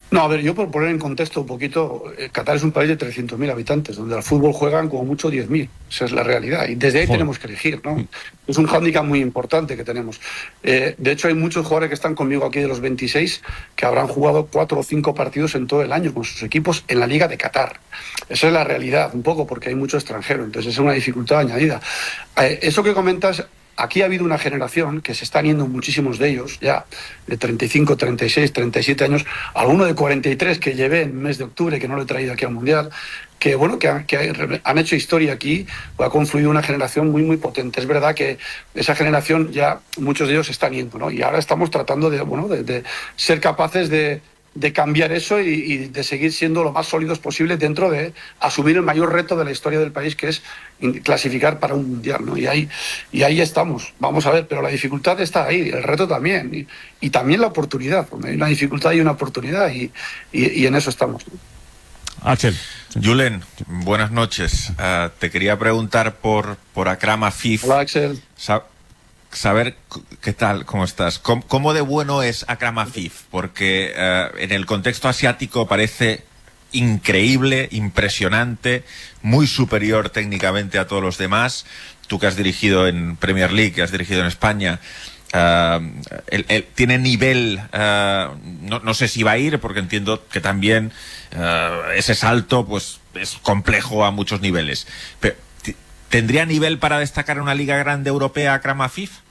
No, a ver, yo por poner en contexto un poquito, Qatar es un país de 300.000 habitantes, donde al fútbol juegan como mucho 10.000. Esa es la realidad. Y desde ahí Joder. tenemos que elegir, ¿no? Es un hándicap muy importante que tenemos. De hecho, hay muchos jugadores que están conmigo aquí de los 26 que habrán jugado 4 o 5 partidos en todo el año con sus equipos en la Liga de Qatar. Esa es la realidad, un poco, porque hay mucho extranjero. Entonces es una dificultad añadida. Eso que comentas. Aquí ha habido una generación que se están yendo muchísimos de ellos, ya de 35, 36, 37 años, alguno de 43 que llevé en el mes de octubre, que no lo he traído aquí al Mundial, que bueno, que han hecho historia aquí, ha confluido una generación muy, muy potente. Es verdad que esa generación ya, muchos de ellos se están yendo, ¿no? Y ahora estamos tratando de ser capaces de cambiar eso y de seguir siendo lo más sólidos posible dentro de asumir el mayor reto de la historia del país, que es clasificar para un mundial, ¿no? Y ahí estamos, vamos a ver, pero la dificultad está ahí, el reto también, y también la oportunidad, porque hay una dificultad y una oportunidad, y en eso estamos, ¿no? Axel. Julen, buenas noches. Te quería preguntar por Akram Afif. Hola, Axel. Saber qué tal, cómo estás. ¿Cómo de bueno es Akram Afif? Porque en el contexto asiático parece increíble, impresionante, muy superior técnicamente a todos los demás. Tú que has dirigido en Premier League, que has dirigido en España, él tiene nivel, no sé si va a ir, porque entiendo que también ese salto pues es complejo a muchos niveles. Pero, ¿tendría nivel para destacar en una liga grande europea Akram Afif?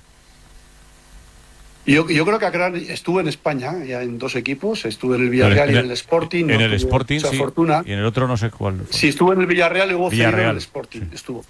Yo creo que Akram estuvo en España, ya en 2 equipos, estuvo en el Villarreal y en el Sporting. En el Sporting, mucha sí, fortuna. y en el otro no sé cuál fue. Sí, estuvo en el Villarreal y luego Villarreal. En el Sporting, sí. estuvo.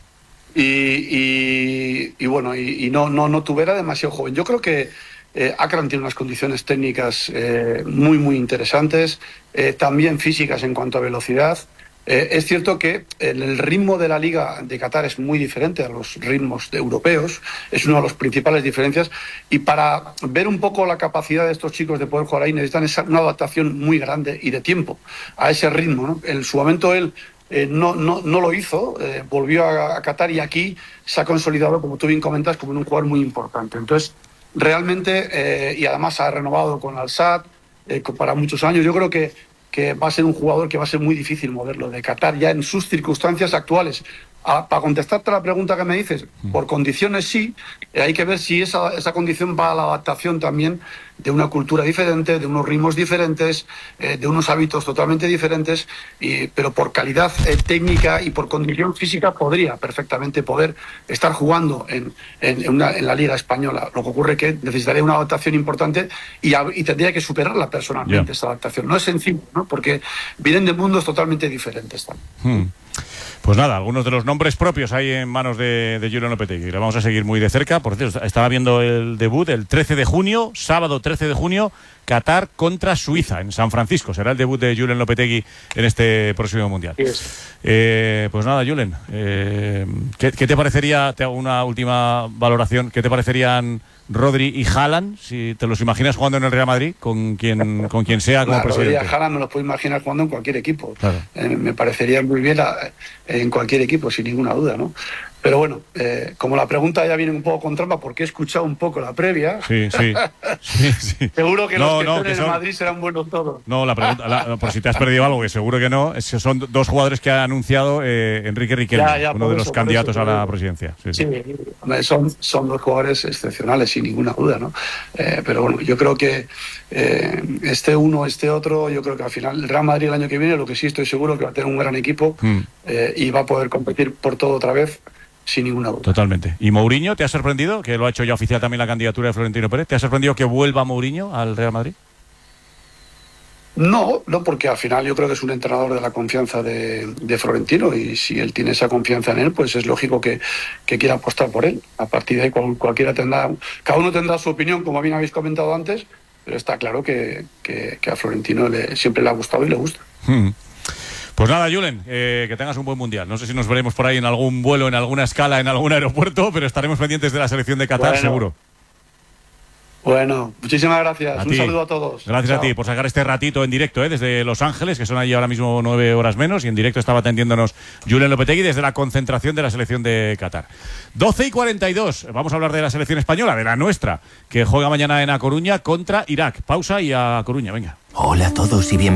Y bueno, no tuve, era demasiado joven. Yo creo que Akram tiene unas condiciones técnicas muy, muy interesantes, también físicas en cuanto a velocidad. Es cierto que el ritmo de la Liga de Qatar es muy diferente a los ritmos europeos, es una de las principales diferencias, y para ver un poco la capacidad de estos chicos de poder jugar ahí necesitan una adaptación muy grande y de tiempo a ese ritmo, ¿no? En su momento él no lo hizo, volvió a Qatar y aquí se ha consolidado, como tú bien comentas, como un jugador muy importante. Entonces, realmente, y además ha renovado con Al-Sadd para muchos años, yo creo que va a ser un jugador que va a ser muy difícil moverlo de Qatar ya en sus circunstancias actuales. Para contestarte a la pregunta que me dices, por condiciones sí, hay que ver si esa condición va a la adaptación también de una cultura diferente, de unos ritmos diferentes, de unos hábitos totalmente diferentes, pero por calidad técnica y por condición física podría perfectamente poder estar jugando en la Liga Española. Lo que ocurre es que necesitaría una adaptación importante y tendría que superarla personalmente, esa adaptación. No es sencillo, ¿no? Porque vienen de mundos totalmente diferentes también. Pues nada, algunos de los nombres propios hay en manos de Julen Lopetegui. Le vamos a seguir muy de cerca. Por cierto, estaba viendo el debut el 13 de junio, sábado 13 de junio, Qatar contra Suiza en San Francisco. Será el debut de Julen Lopetegui en este próximo Mundial. Pues nada, Julen, ¿qué te parecería, te hago una última valoración, qué te parecerían Rodri y Haaland, si te los imaginas jugando en el Real Madrid, con quien sea como presidente? Rodri y Haaland me los puedo imaginar jugando en cualquier equipo. Claro. Me parecería muy bien en cualquier equipo, sin ninguna duda, ¿no? Pero bueno, como la pregunta ya viene un poco con trampa, porque he escuchado un poco la previa. Sí. Seguro que los que estén en el Madrid serán buenos todos. No, la pregunta, por si te has perdido algo, que seguro que no, son 2 jugadores que ha anunciado Enrique Riquelme, uno de los candidatos a la presidencia. Sí. Son 2 jugadores excepcionales, sin ninguna duda, ¿no? Pero bueno, yo creo que este uno, este otro, yo creo que al final el Real Madrid el año que viene, lo que sí estoy seguro que va a tener un gran equipo y va a poder competir por todo otra vez, sin ninguna duda. Totalmente. ¿Y Mourinho te ha sorprendido? Que lo ha hecho ya oficial también la candidatura de Florentino Pérez. ¿Te ha sorprendido que vuelva Mourinho al Real Madrid? No, porque al final yo creo que es un entrenador de la confianza de Florentino, y si él tiene esa confianza en él, pues es lógico que quiera apostar por él. A partir de ahí cualquiera cada uno tendrá su opinión, como bien habéis comentado antes, pero está claro que a Florentino siempre le ha gustado y le gusta. Pues nada, Julen, que tengas un buen Mundial. No sé si nos veremos por ahí en algún vuelo, en alguna escala, en algún aeropuerto, pero estaremos pendientes de la selección de Qatar, seguro. Bueno, muchísimas gracias. Un saludo a todos. Gracias. Chao. A ti por sacar este ratito en directo desde Los Ángeles, que son allí ahora mismo 9 horas menos, y en directo estaba atendiéndonos Julen Lopetegui desde la concentración de la selección de Qatar. 12:42. Vamos a hablar de la selección española, de la nuestra, que juega mañana en A Coruña contra Irak. Pausa y a Coruña, venga. Hola a todos y bienvenidos.